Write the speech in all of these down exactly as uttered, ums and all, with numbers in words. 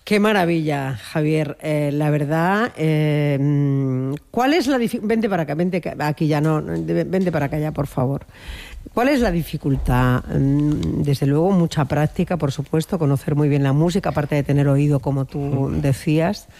Qué maravilla, Javier. Eh, la verdad, eh, ¿cuál es la dificultad? Vente para acá, vente aquí ya, no, vente para acá ya, por favor. ¿Cuál es la dificultad? Desde luego, mucha práctica, por supuesto, conocer muy bien la música, aparte de tener oído, como tú decías,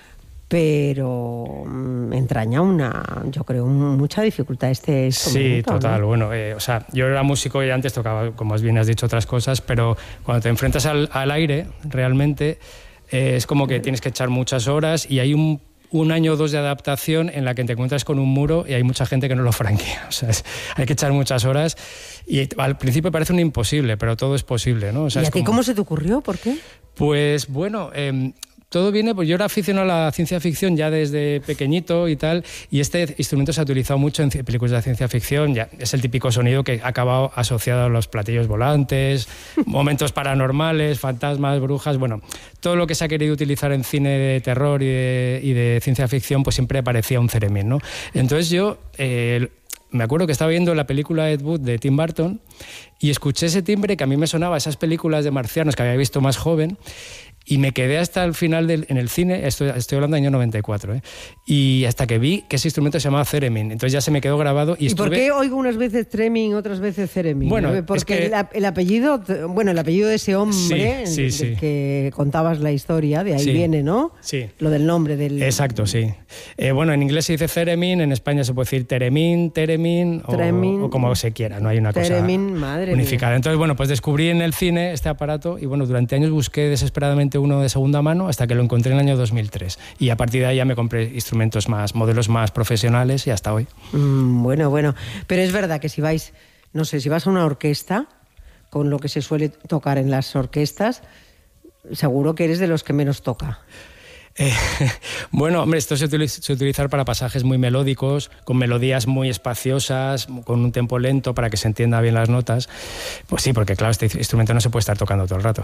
pero entraña una, yo creo, mucha dificultad este instrumento. Sí, total. ¿No? Bueno, eh, o sea, yo era músico y antes tocaba, como bien has dicho, otras cosas, pero cuando te enfrentas al, al aire, realmente eh, es como que tienes que echar muchas horas y hay un un año o dos de adaptación en la que te encuentras con un muro y hay mucha gente que no lo franquea. O sea, es, hay que echar muchas horas y al principio parece un imposible, pero todo es posible, ¿no? O sea, ¿Y a es ti como... cómo se te ocurrió? ¿Por qué? Pues bueno... Eh, todo viene, pues yo era aficionado a la ciencia ficción ya desde pequeñito y tal, y este instrumento se ha utilizado mucho en películas de ciencia ficción, ya es el típico sonido que ha acabado asociado a los platillos volantes, momentos paranormales, fantasmas, brujas, bueno, todo lo que se ha querido utilizar en cine de terror y de, y de ciencia ficción, pues siempre parecía un theremin, ¿no? Entonces yo... Eh, me acuerdo que estaba viendo la película Ed Wood de Tim Burton y escuché ese timbre que a mí me sonaba a esas películas de marcianos que había visto más joven y me quedé hasta el final del, en el cine, estoy, estoy hablando del año noventa y cuatro, ¿eh? Y hasta que vi que ese instrumento se llamaba theremin, entonces ya se me quedó grabado. ¿Y, ¿Y estuve... por qué oigo unas veces theremin, otras veces theremin? Bueno, porque es que... el, el apellido, bueno, el apellido de ese hombre sí, sí, del sí. que contabas la historia, de ahí sí. viene, ¿no? Sí. Lo del nombre del... Exacto, sí. Eh, bueno, en inglés se dice theremin, en España se puede decir theremin, theremin, o, o como se quiera, no hay una theremin, cosa madre unificada. Mía. Entonces, bueno, pues descubrí en el cine este aparato y bueno, durante años busqué desesperadamente uno de segunda mano hasta que lo encontré en el año dos mil tres. Y a partir de ahí ya me compré instrumentos más, modelos más profesionales y hasta hoy. Mm, bueno, bueno. Pero es verdad que si vais, no sé, si vas a una orquesta, con lo que se suele tocar en las orquestas, seguro que eres de los que menos toca. Eh, bueno, hombre, esto se utiliza, se utiliza para pasajes muy melódicos, con melodías muy espaciosas, con un tempo lento para que se entienda bien las notas. Pues sí, porque claro, este instrumento no se puede estar tocando todo el rato.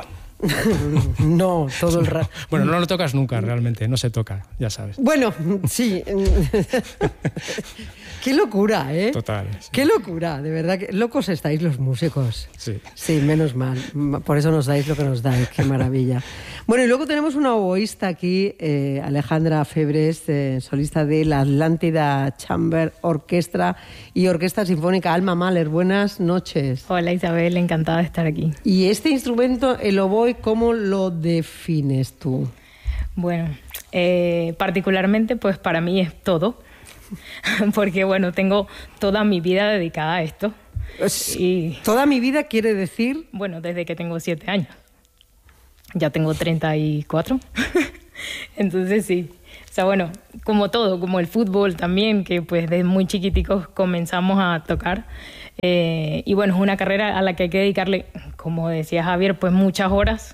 No, todo el rato. Bueno, no lo tocas nunca realmente, no se toca, ya sabes. Bueno, sí. Qué locura, ¿eh? Total. Sí. Qué locura, de verdad. Que locos estáis los músicos. Sí. Sí, menos mal. Por eso nos dais lo que nos dais. Qué maravilla. Bueno, y luego tenemos una oboísta aquí, eh, Alejandra Febres, eh, solista de la Atlántida Chamber Orquestra y Orquesta Sinfónica Alma Mahler. Buenas noches. Hola Isabel, encantada de estar aquí. Y este instrumento, el oboe, ¿cómo lo defines tú? Bueno, eh, particularmente pues para mí es todo, porque bueno, tengo toda mi vida dedicada a esto. Y, ¿Toda mi vida quiere decir? Bueno, desde que tengo siete años. Ya tengo treinta y cuatro. Entonces sí. O sea, bueno, como todo, como el fútbol también, que pues desde muy chiquiticos comenzamos a tocar. Eh, y bueno, es una carrera a la que hay que dedicarle, como decía Javier, pues muchas horas.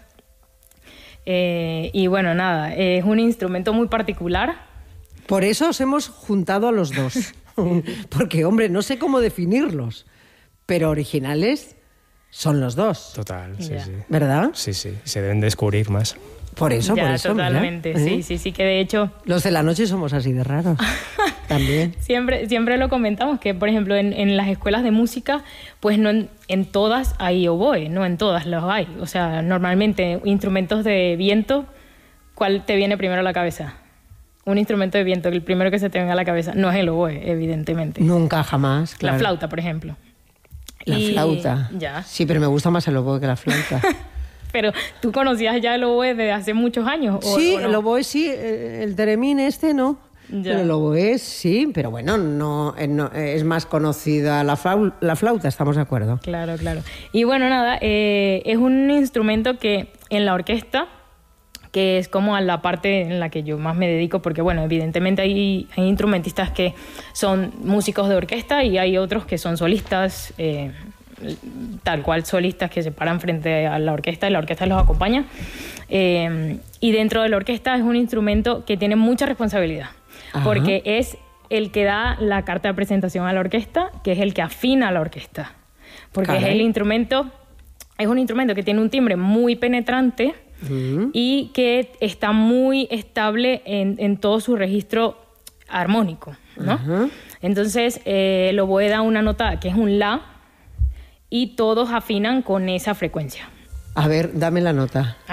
Eh, y bueno, nada, es un instrumento muy particular. Por eso os hemos juntado a los dos. Porque, hombre, no sé cómo definirlos, pero originales son los dos. Total, sí, Ya. sí. ¿Verdad? Sí, sí, se deben descubrir más. Por eso, Ya, por eso. totalmente, mira, ¿eh? sí, sí, sí, que de hecho... Los de la noche somos así de raros. También. Siempre, siempre lo comentamos, que por ejemplo en, en las escuelas de música, pues no en, en todas hay oboe, no en todas los hay. O sea, normalmente instrumentos de viento, ¿cuál te viene primero a la cabeza? Un instrumento de viento, el primero que se te venga a la cabeza, no es el oboe, evidentemente. Nunca, jamás. Claro. La flauta, por ejemplo. La Y- flauta. Ya. Sí, pero me gusta más el oboe que la flauta. Pero, ¿tú conocías ya el oboe desde hace muchos años? ¿o- Sí, o no? el oboe sí, eh, el theremin este no. Ya. Pero el oboe sí, pero bueno, no, eh, no, eh, es más conocida la, flau- la flauta, estamos de acuerdo. Claro, claro. Y bueno, nada, eh, es un instrumento que en la orquesta, que es como a la parte en la que yo más me dedico, porque bueno, evidentemente hay, hay instrumentistas que son músicos de orquesta y hay otros que son solistas, eh, tal cual solistas que se paran frente a la orquesta y la orquesta los acompaña. Eh, y dentro de la orquesta es un instrumento que tiene mucha responsabilidad, Ajá. porque es el que da la carta de presentación a la orquesta, que es el que afina a la orquesta. Porque Caray. es el instrumento, es un instrumento que tiene un timbre muy penetrante Mm. y que está muy estable en, en todo su registro armónico, ¿no? Ajá. Entonces, eh, el oboe da una nota que es un la y todos afinan con esa frecuencia. A ver, dame la nota. A ver,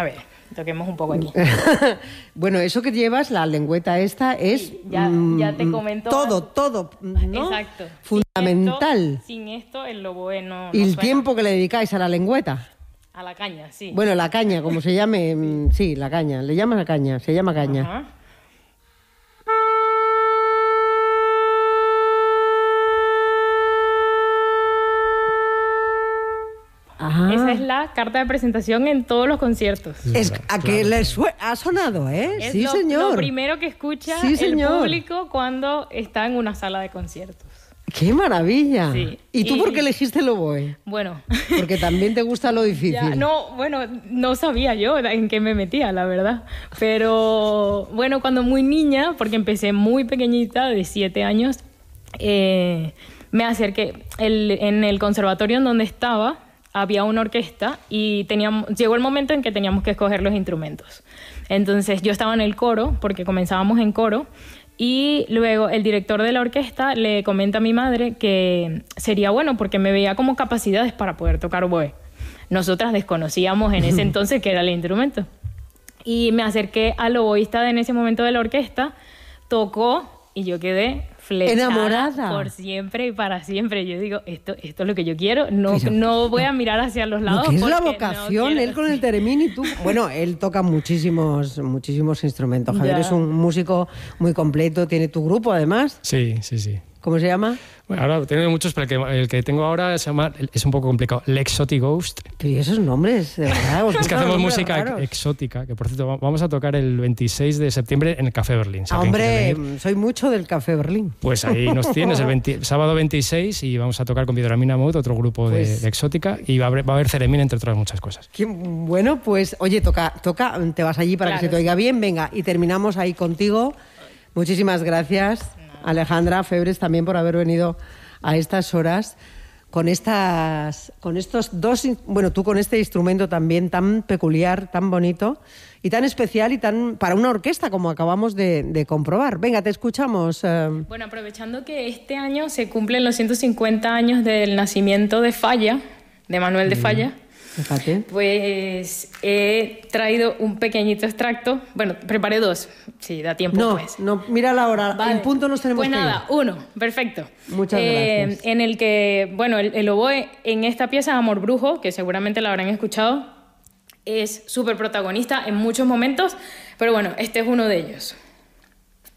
toquemos un poco aquí. Bueno, eso que llevas, la lengüeta esta, es... Sí, ya, ya te comento. Todo, todo, ¿no? Exacto. Fundamental. Sin esto, sin esto el oboe no, ¿Y no el suena. tiempo que le dedicáis a la lengüeta? A la caña, sí. Bueno, la caña, como se llame, mm, sí, la caña. Le llamas a caña, se llama caña. Ajá. Ajá. Esa es la carta de presentación en todos los conciertos. Es Claro, a que claro. le sue- ha sonado, ¿eh? Es sí, lo, señor. lo primero que escucha Sí, el señor. público cuando está en una sala de conciertos. ¡Qué maravilla! Sí. ¿Y tú Y- por qué elegiste el oboe? Bueno, Porque también te gusta lo difícil. ya, no, bueno, no sabía yo en qué me metía, la verdad. Pero bueno, cuando muy niña, porque empecé muy pequeñita, de siete años, eh, me acerqué. El, en el conservatorio en donde estaba había una orquesta y teníamos, llegó el momento en que teníamos que escoger los instrumentos. Entonces yo estaba en el coro, porque comenzábamos en coro, y luego el director de la orquesta le comenta a mi madre que sería bueno porque me veía como capacidades para poder tocar oboe. Nosotras desconocíamos en ese entonces qué era el instrumento. Y me acerqué al oboísta de en ese momento de la orquesta, tocó y yo quedé flechada Enamorada. por siempre y para siempre. Yo digo, esto, esto es lo que yo quiero, no, Pero- no voy a mirar hacia los lados. Lo que es la porque vocación, no quiero. él con el teremín y tú. Bueno, él toca muchísimos, muchísimos instrumentos. Javier Ya. es un músico muy completo, tiene tu grupo además. Sí, sí, sí. ¿Cómo se llama? Bueno, ahora tengo muchos, pero el que, el que tengo ahora se llama, es un poco complicado, L'Exotic Ghost. Y esos nombres, de verdad. os Es que gustan hacemos los nombres música raros. exótica, que por cierto va- vamos a tocar el veintiséis de septiembre en el Café Berlín. si Ah, alguien quiere hombre, venir. soy mucho del Café Berlín. Pues ahí nos tienes, el veinte sábado veintiséis, y vamos a tocar con Videoramina Mode, otro grupo de, Pues- de exótica, y va a haber, va a haber Ceremín, entre otras muchas cosas. Qué bueno, pues, oye, toca, toca, te vas allí para Claro, que se te sí. oiga bien. Venga, y terminamos ahí contigo. Muchísimas gracias, Alejandra Febres, también por haber venido a estas horas con estas, con estos dos, in- bueno, tú con este instrumento también tan peculiar, tan bonito y tan especial y tan para una orquesta, como acabamos de, de comprobar. Venga, te escuchamos. eh. Bueno, aprovechando que este año se cumplen los ciento cincuenta años del nacimiento de Falla, de Manuel de Falla, Fíjate. pues he traído un pequeñito extracto. Bueno, preparé dos, si da tiempo, No, pues. no, mira la hora. Vale. En punto nos tenemos Pues que ir. nada, uno, perfecto. Muchas Eh, gracias. En el que, bueno, el, el oboe en esta pieza, Amor Brujo, que seguramente la habrán escuchado, es súper protagonista en muchos momentos, pero bueno, este es uno de ellos.